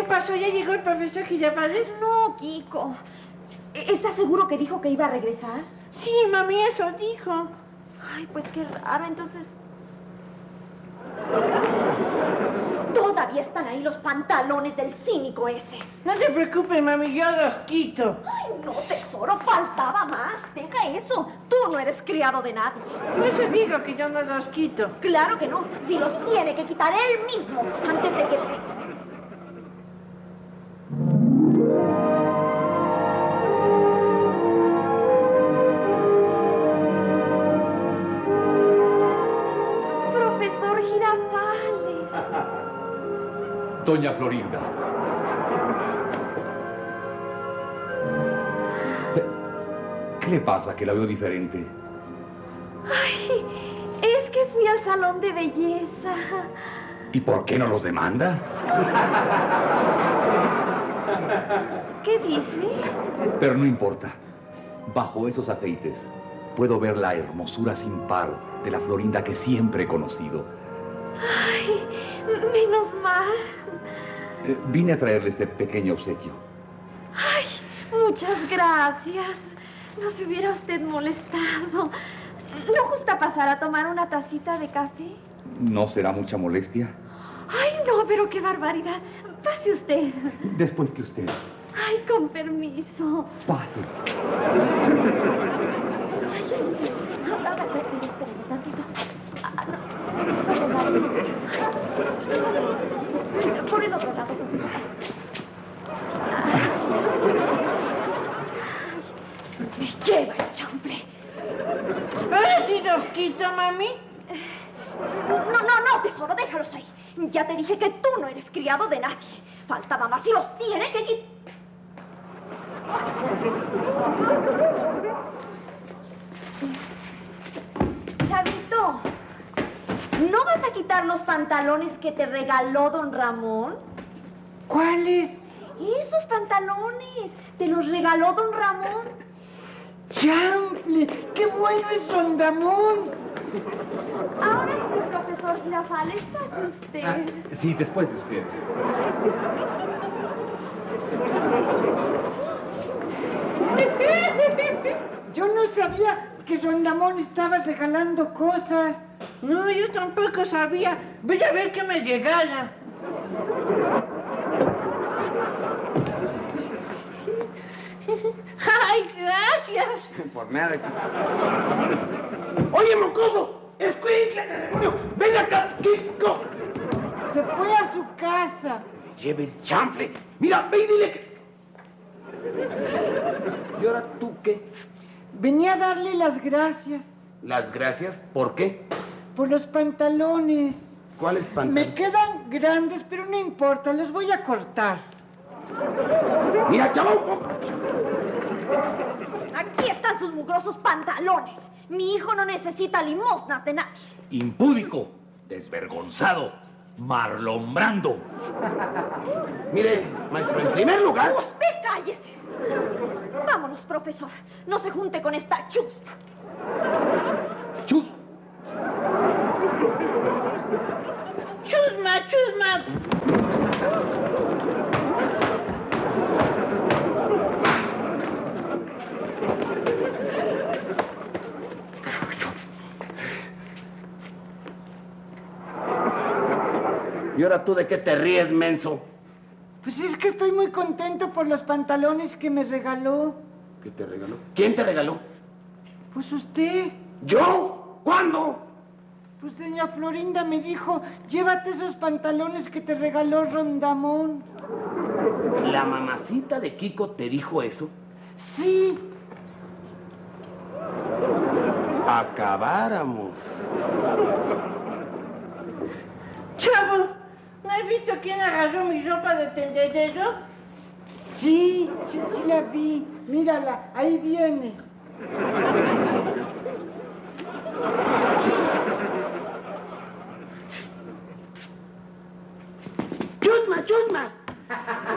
¿Qué pasó? ¿Ya llegó el profesor Girafales? No, Kiko. ¿Estás seguro que dijo que iba a regresar? Sí, mami, eso dijo. Ay, pues qué raro, entonces... Todavía están ahí los pantalones del cínico ese. No te preocupes, mami, yo los quito. Ay, no, tesoro, faltaba más. Deja eso. Tú no eres criado de nadie. Por eso digo que yo no los quito. Claro que no. Si los tiene que quitar él mismo antes de que... Profesor Girafales. Doña Florinda. ¿Qué le pasa que la veo diferente? Ay, es que fui al salón de belleza. ¿Y por qué no los demanda? ¿Qué dice? Pero no importa. Bajo esos aceites puedo ver la hermosura sin par de la Florinda que siempre he conocido. Ay, menos mal. Vine a traerle este pequeño obsequio. Ay, muchas gracias. No se hubiera usted molestado. ¿No gusta pasar a tomar una tacita de café? ¿No será mucha molestia? Ay, no, pero qué barbaridad. Pase usted. Después que usted. Ay, con permiso. Pase. Ay, Jesús. Espérame tantito. No. Por el otro lado, profesor. Me lleva el chanfle. ¿Ahora sí los quito, mami? No, tesoro, déjalos ahí. Ya te dije que tú no eres criado de nadie. Faltaba más y los tiene que quitar. Chavito, ¿no vas a quitar los pantalones que te regaló don Ramón? ¿Cuáles? Esos pantalones. Te los regaló don Ramón. ¡Chanfle! ¡Qué bueno es Rondamón! Ahora sí, profesor Girafales, pase usted. Sí, después de usted. Yo no sabía que Rondamón estaba regalando cosas. No, yo tampoco sabía. Voy a ver que me llegara. ¡Ay, gracias! Por nada. ¡Oye, mocoso! ¡Escuincle, demonio! ¡Ven acá, Kiko! Se fue a su casa. Lleve el chanfle. Mira, ve y dile que... ¿Y ahora tú qué? Venía a darle las gracias. ¿Las gracias? ¿Por qué? Por los pantalones. ¿Cuáles pantalones? Me quedan grandes, pero no importa, los voy a cortar. Mira, chaval. Aquí están sus mugrosos pantalones. Mi hijo no necesita limosnas de nadie. Impúdico, desvergonzado, marlombrando. Mire, maestro, en primer lugar... ¡Usted cállese! Vámonos, profesor. No se junte con esta chusma. ¡Chus! ¡Chusma, chusma! ¿Y ahora tú de qué te ríes, menso? Pues es que estoy muy contento por los pantalones que me regaló. ¿Qué te regaló? ¿Quién te regaló? Pues usted. ¿Yo? ¿Cuándo? Pues doña Florinda me dijo, llévate esos pantalones que te regaló Rondamón. ¿La mamacita de Kiko te dijo eso? Sí. Acabáramos. Chavo, ¿no has visto quién agarró mi ropa de tendedero? Sí la vi. Mírala, ahí viene. ¡Chusma, chusma!